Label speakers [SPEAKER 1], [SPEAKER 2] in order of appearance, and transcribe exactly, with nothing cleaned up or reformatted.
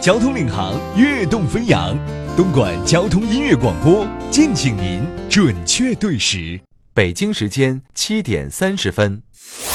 [SPEAKER 1] 交通领航，悦动飞扬。东莞交通音乐广播，敬请您准确对时。
[SPEAKER 2] 北京时间七点三十分。